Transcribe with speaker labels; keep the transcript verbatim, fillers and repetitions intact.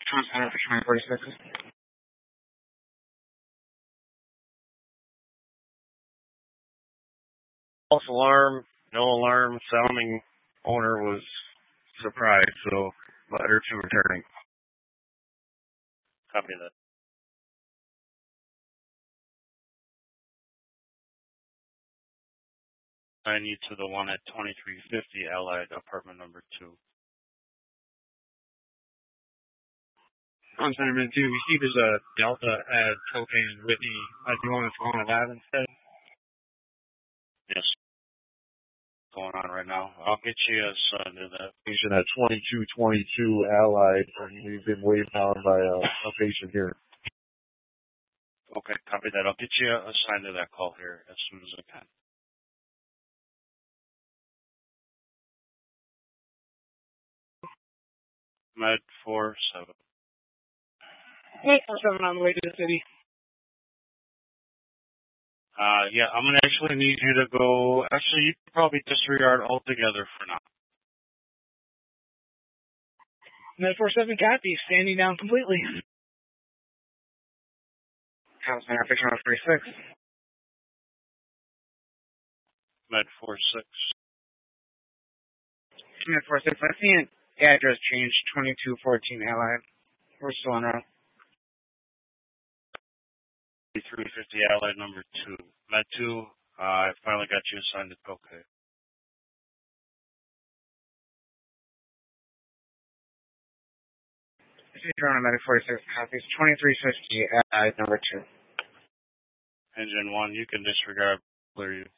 Speaker 1: Tom Center for twenty forty-six.
Speaker 2: False alarm, no alarm, sounding owner was surprised, so letter to returning. Copy that. I need to the one at twenty-three fifty Allied, apartment number two.
Speaker 1: On Center Man two, we see there's a Delta at Topane and Whitney. Uh, do you want to phone a lab instead?
Speaker 2: Yes. Going on right now. I'll get you assigned to that patient at twenty-two twenty-two Allied, and we've been waved down by a, a patient here. Okay, copy that. I'll get you assigned to that call here as soon as I can. Med four seven.
Speaker 1: Hey, four seven on the way to the city.
Speaker 2: Uh, yeah, I'm gonna actually need you to go. Actually, you can probably disregard altogether for now.
Speaker 1: Med four seven copy, standing down completely. Tom Center for twenty forty-six.
Speaker 2: Med four six.
Speaker 1: Med four six, I see an address change, twenty-two fourteen Allied. We're still on route.
Speaker 2: three fifty Allied number two. Med two, uh, I finally got you assigned to okay.
Speaker 1: Toronto Medic forty-six copies, twenty-three fifty Allied number two.
Speaker 2: Engine one, you can disregard, clear you.